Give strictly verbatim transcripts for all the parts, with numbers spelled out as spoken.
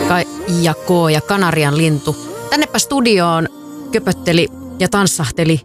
ja K ja Kanarian lintu. Tännepä studioon köpötteli ja tanssahteli.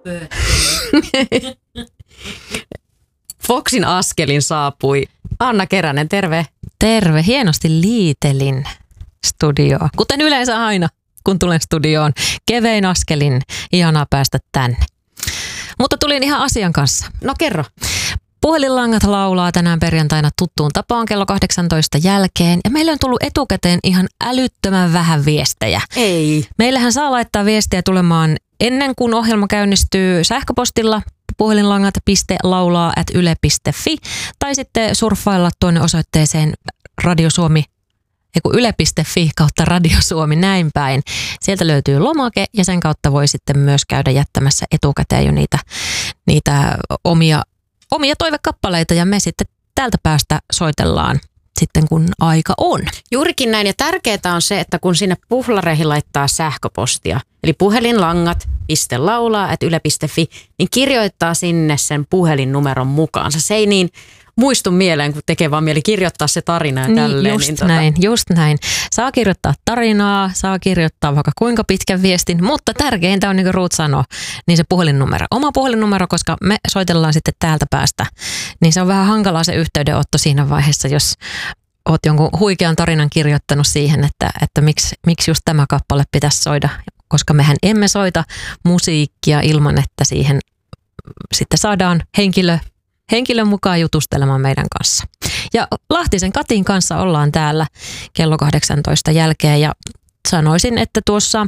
Foxin askelin saapui Anna Keränen, terve. Terve, hienosti liitelin studioon. Kuten yleensä aina, kun tulen studioon. Kevein askelin, ihanaa päästä tänne. Mutta tulin ihan asian kanssa. No kerro. Puhelinlangat laulaa tänään perjantaina tuttuun tapaan kello kahdeksantoista jälkeen. Ja meille on tullut etukäteen ihan älyttömän vähän viestejä. Ei. Meillähän saa laittaa viestiä tulemaan ennen kuin ohjelma käynnistyy sähköpostilla puhelinlangat piste laulaa ät yle piste fi tai sitten surffailla tuonne osoitteeseen radiosuomi eiku yle piste fi kautta radiosuomi näin päin. Sieltä löytyy lomake ja sen kautta voi sitten myös käydä jättämässä etukäteen jo niitä, niitä omia, omia toivekappaleita ja me sitten täältä päästä soitellaan sitten kun aika on. Juurikin näin ja tärkeää on se, että kun sinne puhlareihin laittaa sähköpostia, eli puhelinlangat piste laulaa ät yle piste fi, niin kirjoittaa sinne sen puhelinnumeron mukaansa. Se ei niin muistu mieleen, kun tekee vaan mieli kirjoittaa se tarina ja niin, tälleen. Just niin tota... näin, just näin. Saa kirjoittaa tarinaa, saa kirjoittaa vaikka kuinka pitkän viestin, mutta tärkeintä on niin kuin Ruut sanoi, niin se puhelinnumero. Oma puhelinnumero, koska me soitellaan sitten täältä päästä, niin se on vähän hankalaa se yhteydenotto siinä vaiheessa, jos oot jonkun huikean tarinan kirjoittanut siihen, että, että miksi, miksi just tämä kappale pitäisi soida, koska mehän emme soita musiikkia ilman, että siihen sitten saadaan henkilö, henkilö mukaan jutustelemaan meidän kanssa. Ja Lahtisen Katin kanssa ollaan täällä kello kahdeksantoista jälkeen ja sanoisin, että tuossa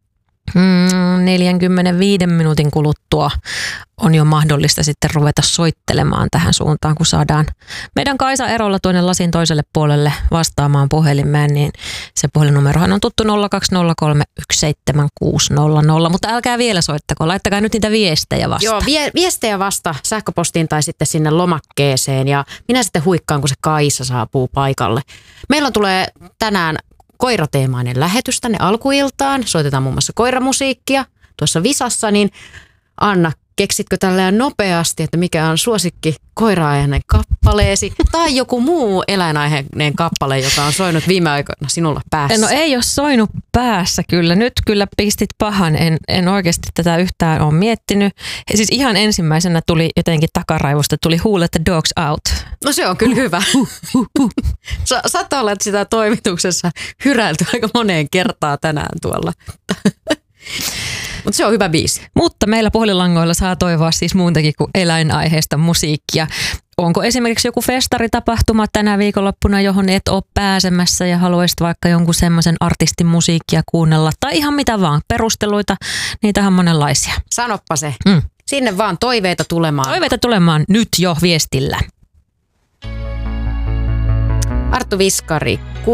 mm, neljänkymmenenviiden minuutin kuluttua on jo mahdollista sitten ruveta soittelemaan tähän suuntaan, kun saadaan meidän Kaisa Erolla tuonne lasin toiselle puolelle vastaamaan puhelimeen, niin se puhelinnumerohan on tuttu nolla kaksi nolla kolme yksi seitsemän kuusi nolla nolla, mutta älkää vielä soittako, laittakaa nyt niitä viestejä vasta. Joo, vie, viestejä vasta sähköpostiin tai sitten sinne lomakkeeseen ja minä sitten huikkaan, kun se Kaisa saapuu paikalle. Meillä tulee tänään koirateemainen lähetys tänne alkuiltaan, soitetaan muun muassa koiramusiikkia tuossa Visassa, niin Anna, keksitkö tälleen nopeasti, että mikä on suosikki koira-aiheinen kappaleesi tai joku muu eläinaiheinen kappale, joka on soinut viime aikoina sinulla päässä? No ei ole soinut päässä kyllä. Nyt kyllä pistit pahan. En, en oikeasti tätä yhtään ole miettinyt. Siis ihan ensimmäisenä tuli jotenkin takaraivosta, tuli Who Let the Dogs Out. No se on kyllä hyvä. Sa- Saattaa olla, että sitä toimituksessa hyräilty aika moneen kertaa tänään tuolla. Mutta se on hyvä biisi. Mutta meillä puhelinlangoilla saa toivoa siis muutakin kuin eläinaiheista musiikkia. Onko esimerkiksi joku festaritapahtuma tänä viikonloppuna, johon et ole pääsemässä ja haluaisit vaikka jonkun semmoisen artistin musiikkia kuunnella tai ihan mitä vaan, perusteluita, niitähän on monenlaisia. Sanoppa se. Mm. Sinne vaan toiveita tulemaan. Toiveita tulemaan nyt jo viestillä. Arttu Viskari.